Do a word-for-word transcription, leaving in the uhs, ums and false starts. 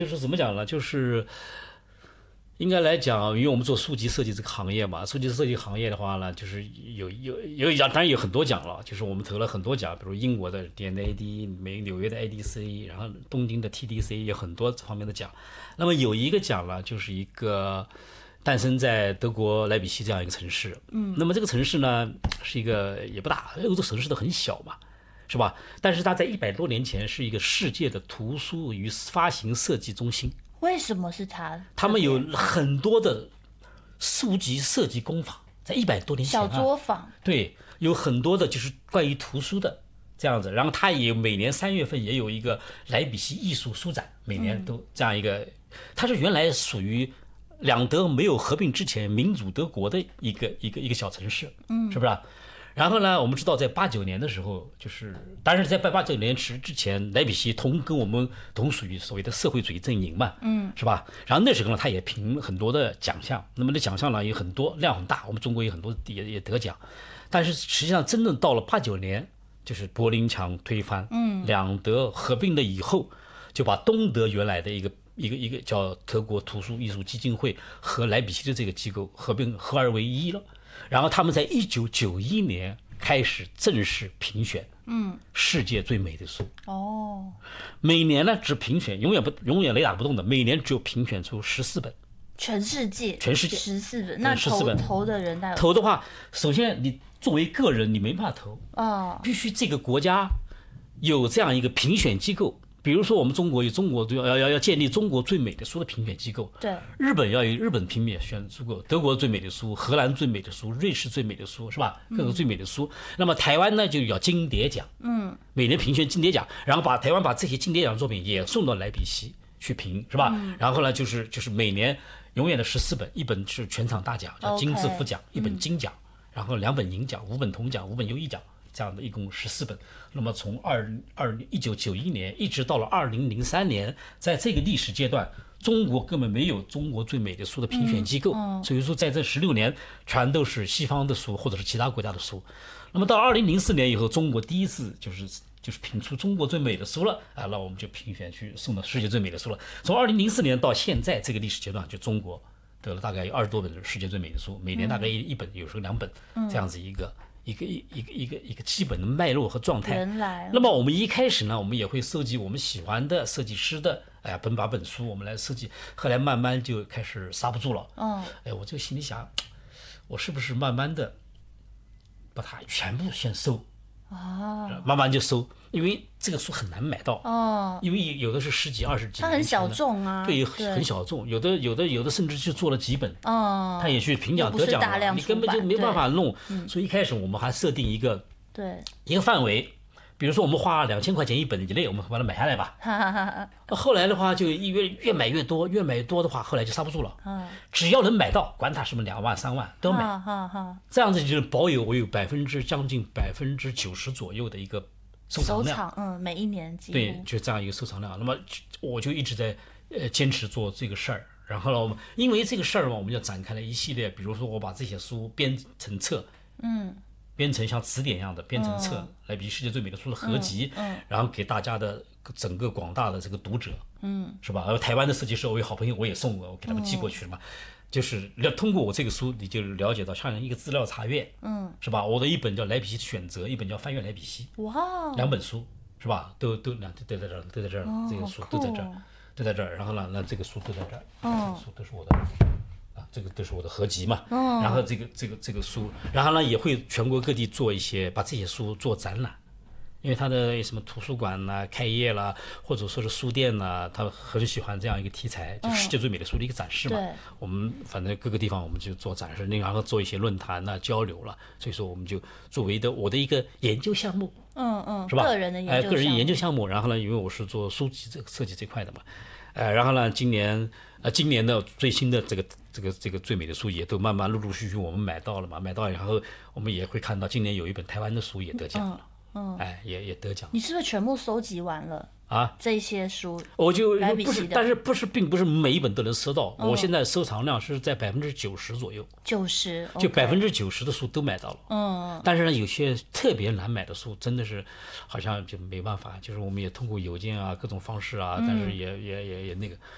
就是怎么讲呢？就是应该来讲，因为我们做书籍设计这个行业嘛，书籍设计行业的话呢，就是有有有奖，当然有很多奖了，就是我们投了很多奖，比如英国的 D N A D、美纽约的 A D C， 然后东京的 T D C， 有很多方面的奖。那么有一个奖呢，就是一个诞生在德国莱比锡这样一个城市，嗯，那么这个城市呢是一个也不大，欧洲城市都很小嘛。是吧？但是它在一百多年前是一个世界的图书与发行设计中心。 为什么是它？ 他们有很多的书籍设计工坊，在一百多年前、啊、 小作坊， 对，有很多的就是关于图书的这样子。然后它也每年三月份也有一个莱比锡艺术书展，每年都这样一个。嗯、它是原来属于两德没有合并之前民主德国的一个一个一个小城市，嗯，是不是？然后呢，我们知道在八九年的时候，就是当然在八九年之之前，莱比锡同跟我们同属于所谓的社会主义阵营嘛，嗯，是吧？然后那时候呢，他也评很多的奖项，那么这奖项呢有很多，量很大，我们中国有很多也也得奖，但是实际上真正到了八九年，就是柏林墙推翻，嗯，两德合并了以后，就把东德原来的一个一个一个叫德国图书艺术基金会和莱比锡的这个机构合并合二为一了。然后他们在一九九一年开始正式评选，嗯，世界最美的书。哦，每年呢只评选，永远不永远雷打不动的，每年只有评选出十四本， 全世界， 全世界十四本。那投本投的人大概投的话，首先你作为个人你没办法投， 哦， 必须这个国家有这样一个评选机构。比如说，我们中国有中国要要要建立中国最美的书的评选机构， 对， 日本要有日本评选机构，德国最美的书，荷兰最美的书，瑞士最美的书，是吧？各个最美的书。嗯、那么台湾呢，就要金蝶奖，嗯，每年评选金蝶奖，然后把台湾把这些金蝶奖作品也送到莱比锡去评，是吧？嗯、然后呢，就是就是每年永远的十四本，一本是全场大奖，叫金字副奖， okay, 一本金奖，嗯、然后两本银奖，五本铜奖，五本优异奖。这样的一共十四本，那么从二二一九九一年一直到了二零零三年，在这个历史阶段，中国根本没有中国最美的书的评选机构，嗯嗯、所以说在这十六年全都是西方的书或者是其他国家的书。那么到二零零四年以后，中国第一次就是就是评出中国最美的书了啊，那我们就评选去送到世界最美的书了。从二零零四年到现在这个历史阶段，就中国得了大概有二十多本世界最美的书，每年大概一一本，有时候两本，这样子一个。一个一一个一个一个基本的脉络和状态。那么我们一开始呢，我们也会收集我们喜欢的设计师的，哎呀，本把本书我们来设计。后来慢慢就开始刹不住了。嗯，哎，我就心里想，我是不是慢慢的把它全部先收？哦，慢慢就收，因为这个书很难买到。哦，因为有的是十几、二十几， 它很小众啊。 对，很小众。有的、有的、有的甚至就做了几本。哦，他也去评奖得奖了，你根本就没办法弄。所以一开始我们还设定一个对一个范围，比如说我们花两千块钱一本以内，我们把它买下来吧。后来的话就越越买越多，越买越多的话，后来就刹不住了。嗯，只要能买到，管它什么两万三万都要买。这样子就是保有我有百分之将近百分之九十左右的一个收藏量。 收藏，嗯，每一年几乎对，就这样一个收藏量。那么我就一直在呃坚持做这个事儿。然后呢，我们因为这个事儿嘛，我们就展开了一系列，比如说我把这些书编成册，嗯。编成像词典一样的编成册，嗯、来比世界最美的书的合集，嗯嗯、然后给大家的整个广大的这个读者，嗯，是吧？而台湾的设计师，我有好朋友，我也送过，我给他们寄过去了嘛。嗯、就是通过我这个书，你就了解到像一个资料查阅，嗯，是吧？我的一本叫《莱比锡选择》，一本叫《翻阅莱比锡》，哇，两本书是吧？都都两都在这儿，都在这儿，哦、这个书都在这儿，都在这儿。然后呢，那这个书都在这儿，哦、这个书都是我的。这个都是我的合集嘛，哦、然后这个这个这个书，然后呢也会全国各地做一些，把这些书做展览，因为他的什么图书馆呐、开业啦，或者说是书店呐，他很喜欢这样一个题材，就世界最美的书的一个展示嘛。嗯、我们反正各个地方我们就做展示，然后做一些论坛呐、交流了，所以说我们就作为的我的一个研究项目， 嗯嗯， 是吧？ 个人的研究项目， 哎，个人研究项目。然后呢，因为我是做书籍这个设计这块的嘛，呃，然后呢，今年呃今年的最新的这个。这个这个最美的书也都慢慢陆陆续续我们买到了嘛，买到然后我们也会看到今年有一本台湾的书也得奖了，嗯，嗯哎，也也得奖。 你是不是全部收集完了啊？这些书我就不是，但是不是并不是每一本都能收到。嗯、我现在收藏量是在百分之九十左右， 九十就百分之九十的书都买到了。嗯，但是呢，有些特别难买的书，真的是好像就没办法，就是我们也通过邮件啊各种方式啊，嗯、但是也也也也那个。